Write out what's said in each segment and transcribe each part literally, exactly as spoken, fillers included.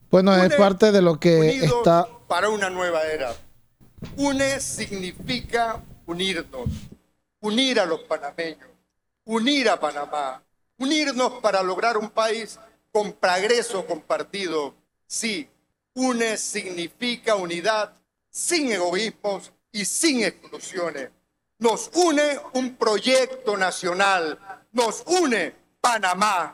Bueno, es Une, parte de lo que unidos está... para una nueva era. Une significa unirnos, unir a los panameños, unir a Panamá, unirnos para lograr un país con progreso compartido. Sí, une significa unidad sin egoísmos y sin exclusiones. Nos une un proyecto nacional, nos une Panamá.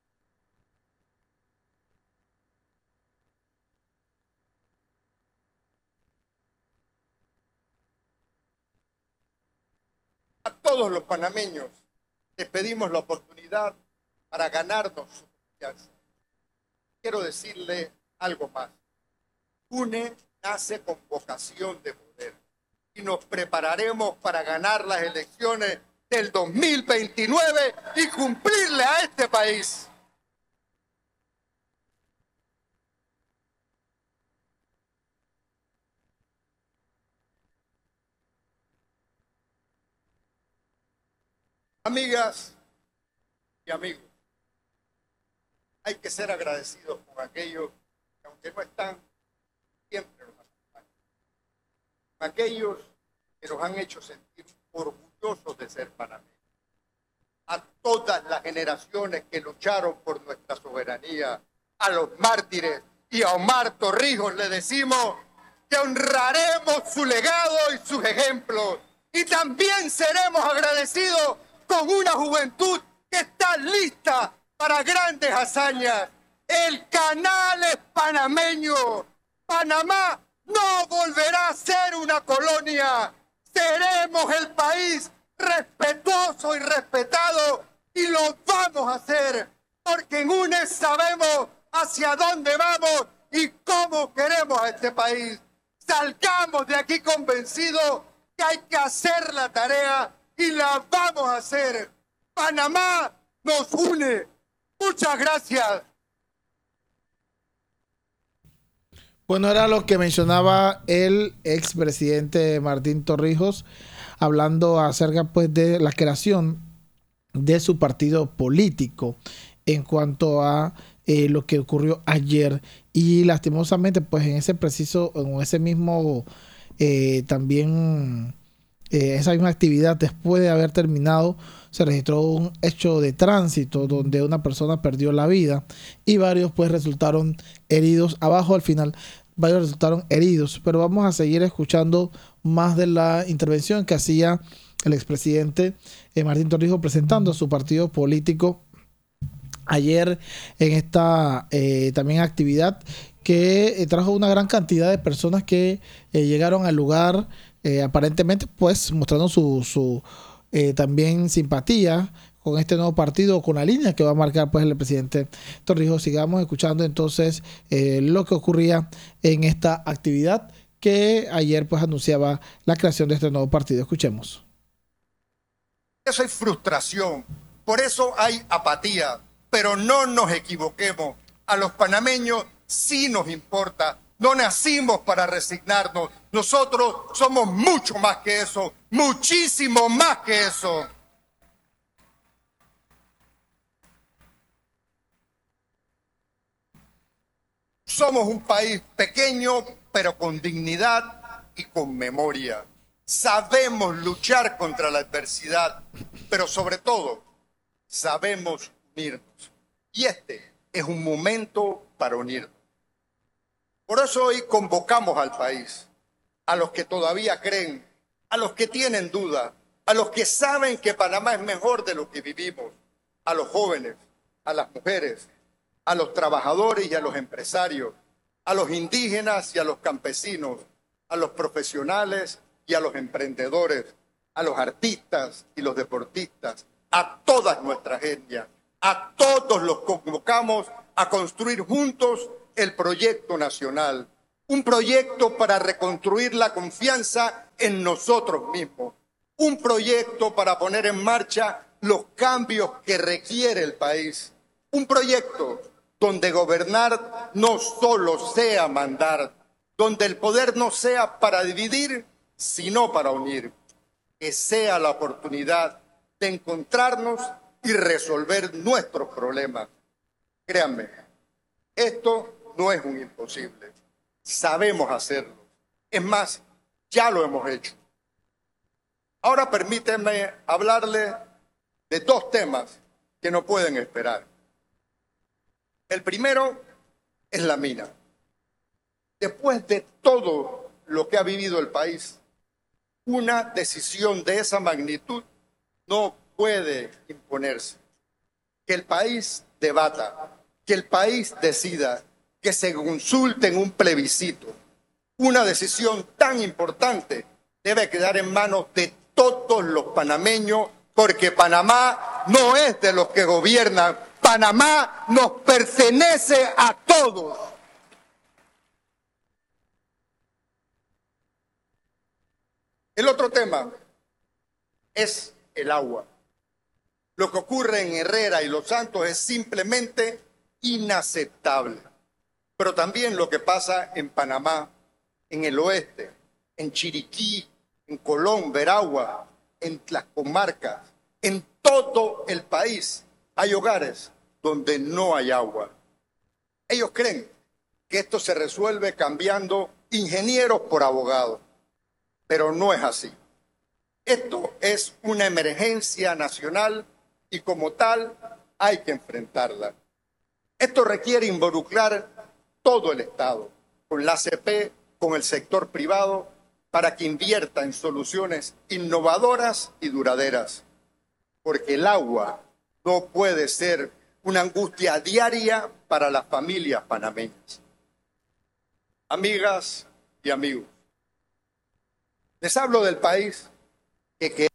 A todos los panameños les pedimos la oportunidad para ganarnos su confianza. Quiero decirle algo más. UNE nace con vocación de poder y nos prepararemos para ganar las elecciones del dos mil veintinueve y cumplirle a este país. Amigas y amigos, hay que ser agradecidos con aquellos que, aunque no están, siempre nos acompañan. Aquellos que nos han hecho sentir orgullosos de ser panameños. A todas las generaciones que lucharon por nuestra soberanía, a los mártires y a Omar Torrijos le decimos que honraremos su legado y sus ejemplos. Y también seremos agradecidos con una juventud que está lista para grandes hazañas. El canal es panameño. Panamá no volverá a ser una colonia. Seremos el país respetuoso y respetado y lo vamos a hacer porque en UNES sabemos hacia dónde vamos y cómo queremos a este país. Salgamos de aquí convencidos que hay que hacer la tarea y la vamos a hacer. Panamá nos une. Muchas gracias. Bueno, era lo que mencionaba el expresidente Martín Torrijos, hablando acerca pues de la creación de su partido político en cuanto a eh, lo que ocurrió ayer. Y lastimosamente pues en ese preciso, en ese mismo eh, también eh, esa misma actividad, después de haber terminado, se registró un hecho de tránsito donde una persona perdió la vida y varios pues resultaron heridos. Abajo al final varios resultaron heridos, pero vamos a seguir escuchando más de la intervención que hacía el expresidente eh, Martín Torrijos presentando su partido político ayer en esta eh, también actividad que eh, trajo una gran cantidad de personas que eh, llegaron al lugar eh, aparentemente pues mostrando su, su eh, también simpatía con este nuevo partido, con la línea que va a marcar pues el presidente Torrijos. Sigamos escuchando entonces eh, lo que ocurría en esta actividad que ayer pues anunciaba la creación de este nuevo partido. Escuchemos. Eso es frustración, por eso hay apatía, pero no nos equivoquemos. A los panameños sí nos importa. No nacimos para resignarnos. Nosotros somos mucho más que eso, muchísimo más que eso. Somos un país pequeño, pero con dignidad y con memoria. Sabemos luchar contra la adversidad, pero sobre todo, sabemos unirnos. Y este es un momento para unirnos. Por eso hoy convocamos al país, a los que todavía creen, a los que tienen duda, a los que saben que Panamá es mejor de lo que vivimos, a los jóvenes, a las mujeres, a los trabajadores y a los empresarios, a los indígenas y a los campesinos, a los profesionales y a los emprendedores, a los artistas y los deportistas, a todas nuestras etnias, a todos los convocamos a construir juntos el proyecto nacional, un proyecto para reconstruir la confianza en nosotros mismos, un proyecto para poner en marcha los cambios que requiere el país, un proyecto donde gobernar no solo sea mandar, donde el poder no sea para dividir, sino para unir, que sea la oportunidad de encontrarnos y resolver nuestros problemas. Créanme, esto no es un imposible. Sabemos hacerlo. Es más, ya lo hemos hecho. Ahora permítanme hablarle de dos temas que no pueden esperar. El primero es la mina. Después de todo lo que ha vivido el país, una decisión de esa magnitud no puede imponerse. Que el país debata, que el país decida, que se consulte en un plebiscito. Una decisión tan importante debe quedar en manos de todos los panameños, porque Panamá no es de los que gobiernan. Panamá nos pertenece a todos. El otro tema es el agua. Lo que ocurre en Herrera y Los Santos es simplemente inaceptable. Pero también lo que pasa en Panamá, en el oeste, en Chiriquí, en Colón, Veragua, en las comarcas, en todo el país, hay hogares donde no hay agua. Ellos creen que esto se resuelve cambiando ingenieros por abogados, pero no es así. Esto es una emergencia nacional y como tal hay que enfrentarla. Esto requiere involucrar todo el Estado, con la A C P, con el sector privado, para que invierta en soluciones innovadoras y duraderas. Porque el agua no puede ser una angustia diaria para las familias panameñas. Amigas y amigos, les hablo del país que queremos.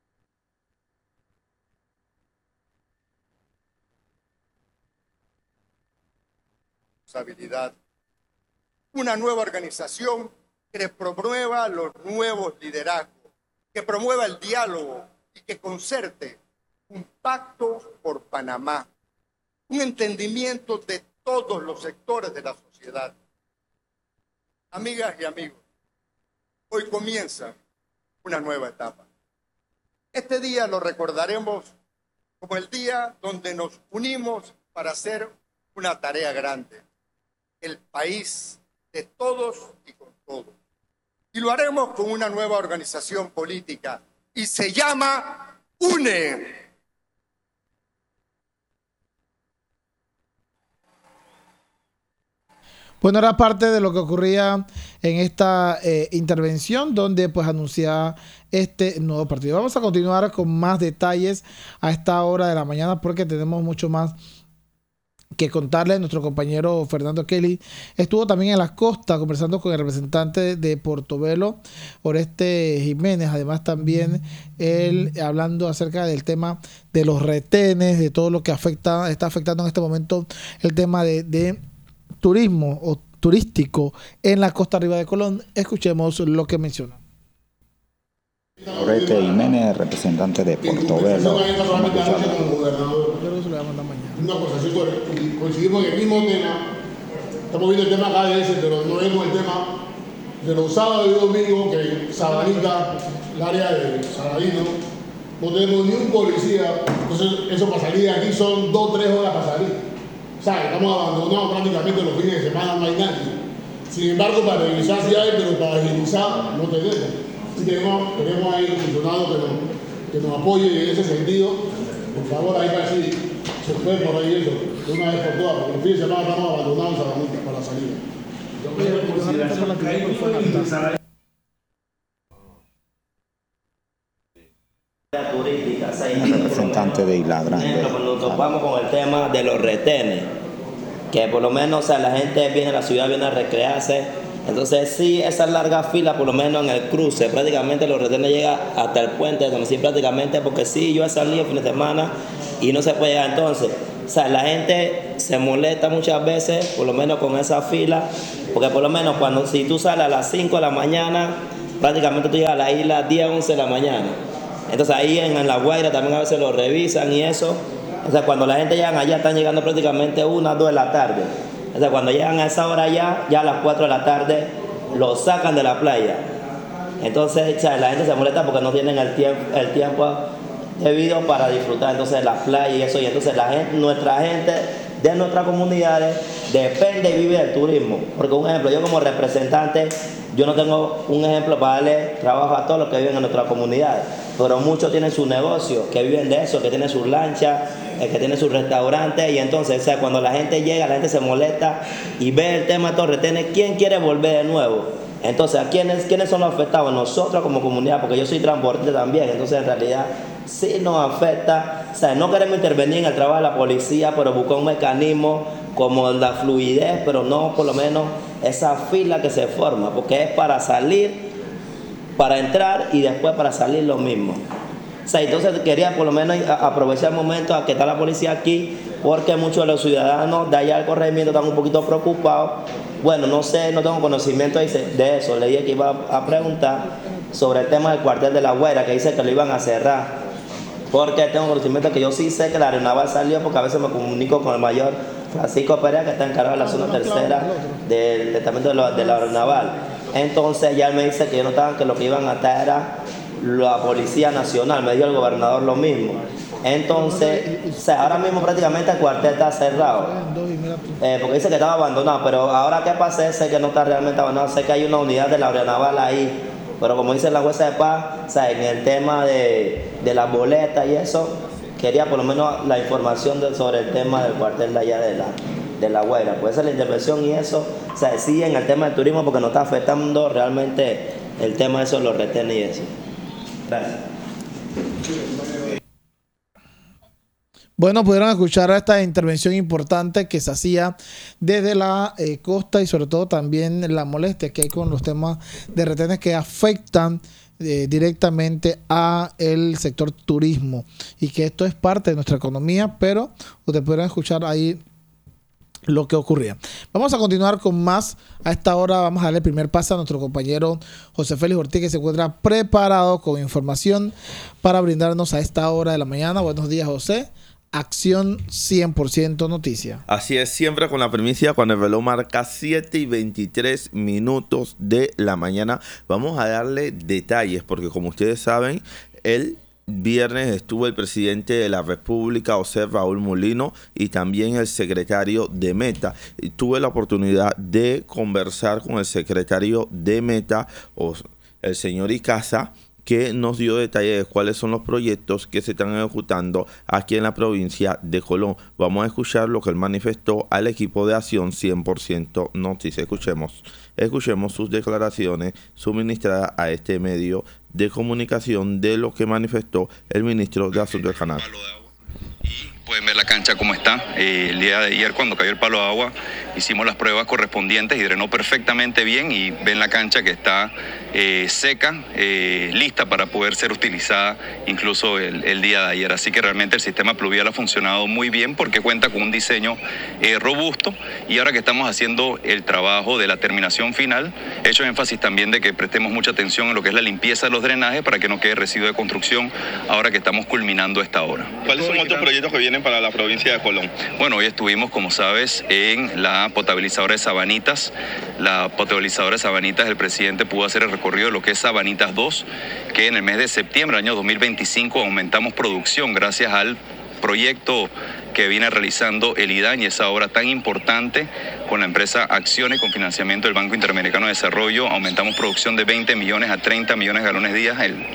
Una nueva organización que promueva los nuevos liderazgos, que promueva el diálogo y que concerte un pacto por Panamá, un entendimiento de todos los sectores de la sociedad. Amigas y amigos, hoy comienza una nueva etapa. Este día lo recordaremos como el día donde nos unimos para hacer una tarea grande. El país de todos y con todos. Y lo haremos con una nueva organización política y se llama UNE. Bueno, era parte de lo que ocurría en esta eh, intervención donde pues anunciaba este nuevo partido. Vamos a continuar con más detalles a esta hora de la mañana porque tenemos mucho más que contarle. Nuestro compañero Fernando Kelly estuvo también en las costas conversando con el representante de Portobelo, Oreste Jiménez. Además también él hablando acerca del tema de los retenes, de todo lo que afecta, está afectando en este momento el tema de, de turismo o turístico en la costa arriba de Colón. Escuchemos lo que menciona. Oreste Jiménez, representante de Portobelo. Una cosa, sí, coincidimos en el mismo tema. Estamos viendo el tema acá de ese, pero no vemos el tema de los sábados y domingos, que Sabanita, el área de Saladino, no tenemos ni un policía. Entonces, eso para salir de aquí son dos o tres horas para salir. O sea, estamos abandonados prácticamente los fines de semana, no hay nadie. Sin embargo, para revisar sí hay, pero para agilizar no tenemos. Así que tenemos, tenemos ahí un funcionario que nos, que nos apoye en ese sentido. Por favor, ahí para decir, se puede por ahí eso, de una vez por todas, porque los fines de semana estamos abandonados para la salida. El representante de Isla Grande. Nos topamos con el tema de los retenes, que por lo menos, o sea, la gente viene a la ciudad, viene a recrearse. Entonces sí, esa larga fila, por lo menos en el cruce, prácticamente los retenes llegan hasta el puente, donde sí prácticamente, porque sí, yo he salido el fin de semana y no se puede llegar. Entonces, o sea, la gente se molesta muchas veces, por lo menos con esa fila, porque por lo menos cuando, si tú sales a las cinco de la mañana, prácticamente tú llegas a la isla a las diez, once de la mañana. Entonces ahí en, en La Guaira también a veces lo revisan y eso. O sea, cuando la gente llega allá, están llegando prácticamente una, dos de la tarde. O sea, cuando llegan a esa hora ya, ya a las cuatro de la tarde, lo sacan de la playa. Entonces, o sea, la gente se molesta porque no tienen el tiempo, el tiempo debido para disfrutar entonces la playa y eso. Y entonces la gente, nuestra gente de nuestras comunidades depende y vive del turismo. Porque un ejemplo, yo como representante, yo no tengo un ejemplo para darle trabajo a todos los que viven en nuestra comunidad, pero muchos tienen su negocio, que viven de eso, que tienen sus lanchas, el que tiene sus restaurantes, y entonces, o sea, cuando la gente llega, la gente se molesta y ve el tema de estos retenes, ¿quién quiere volver de nuevo? Entonces, ¿a quiénes, quiénes son los afectados? Nosotros como comunidad, porque yo soy transportista también, entonces en realidad sí nos afecta. O sea, no queremos intervenir en el trabajo de la policía, pero buscar un mecanismo como la fluidez, pero no por lo menos esa fila que se forma, porque es para salir, para entrar y después para salir lo mismo. O sea, entonces quería por lo menos aprovechar el momento a que está la policía aquí, porque muchos de los ciudadanos de allá al corregimiento están un poquito preocupados. Bueno, no sé, no tengo conocimiento de eso. Leí que iba a preguntar sobre el tema del cuartel de La Guaira, que dice que lo iban a cerrar. Porque tengo conocimiento que yo sí sé que la aeronaval salió, porque a veces me comunico con el mayor Francisco Pérez, que está encargado de la zona tercera del departamento de la, de la aeronaval. Entonces ya él me dice que yo no estaba, que lo que iban a estar era la Policía Nacional, me dijo el gobernador lo mismo. Entonces, o sea, ahora mismo prácticamente el cuartel está cerrado, eh, porque dice que estaba abandonado, pero ahora que pasé, sé que no está realmente abandonado, sé que hay una unidad de la aeronaval ahí, pero como dice la jueza de paz, o sea, en el tema de, de las boletas y eso, quería por lo menos la información de, sobre el tema del cuartel de allá de la, de La Guaira. Puede ser la intervención y eso, o sea, sí en el tema del turismo, porque nos está afectando realmente el tema de eso, los retenes y eso. Gracias. Bueno, pudieron escuchar esta intervención importante que se hacía desde la eh, costa y sobre todo también la molestia que hay con los temas de retenes que afectan eh, directamente a el sector turismo y que esto es parte de nuestra economía, pero ustedes pudieron escuchar ahí lo que ocurría. Vamos a continuar con más. A esta hora vamos a darle el primer paso a nuestro compañero José Félix Ortiz, que se encuentra preparado con información para brindarnos a esta hora de la mañana. Buenos días, José. Acción cien por ciento Noticia. Así es, siempre con la primicia, cuando el reloj marca siete y veintitrés minutos de la mañana. Vamos a darle detalles, porque como ustedes saben, el viernes estuvo el presidente de la República, José Raúl Mulino, y también el secretario de Meta. Y tuve la oportunidad de conversar con el secretario de Meta, o el señor Icaza, que nos dio detalles de cuáles son los proyectos que se están ejecutando aquí en la provincia de Colón. Vamos a escuchar lo que él manifestó al equipo de Acción cien por ciento Noticias. Escuchemos, escuchemos sus declaraciones suministradas a este medio de comunicación de lo que manifestó el ministro de Asuntos del Canal. Pueden ver la cancha como está. Eh, el día de ayer, cuando cayó el palo de agua, hicimos las pruebas correspondientes y drenó perfectamente bien, y ven la cancha que está eh, seca, eh, lista para poder ser utilizada incluso el, el día de ayer. Así que realmente el sistema pluvial ha funcionado muy bien porque cuenta con un diseño eh, robusto, y ahora que estamos haciendo el trabajo de la terminación final, he hecho énfasis también de que prestemos mucha atención en lo que es la limpieza de los drenajes para que no quede residuo de construcción ahora que estamos culminando esta obra. ¿Cuáles son otros proyectos que vienen para la provincia de Colón? Bueno, hoy estuvimos, como sabes, en la potabilizadora de Sabanitas. La potabilizadora de Sabanitas, el presidente pudo hacer el recorrido de lo que es Sabanitas dos, que en el mes de septiembre, año dos mil veinticinco, aumentamos producción gracias al proyecto que viene realizando el I D A N y esa obra tan importante con la empresa Acciones, con financiamiento del Banco Interamericano de Desarrollo. Aumentamos producción de veinte millones a treinta millones de galones día el